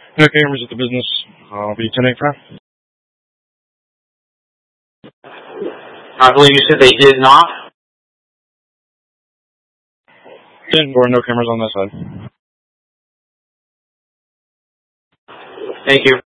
No cameras at the business. I'll be 10-8. I believe you said they did not. 10-4, no cameras on that side. Thank you.